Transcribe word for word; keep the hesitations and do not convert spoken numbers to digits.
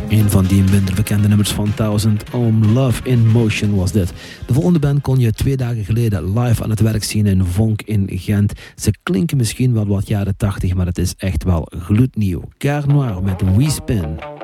Een van die minder bekende nummers van Thousand Ohm, Love in Motion was dit. De volgende band kon je twee dagen geleden live aan het werk zien in Vonk in Gent. Ze klinken misschien wel wat jaren tachtig, maar het is echt wel gloednieuw. Car Noir met We Spin.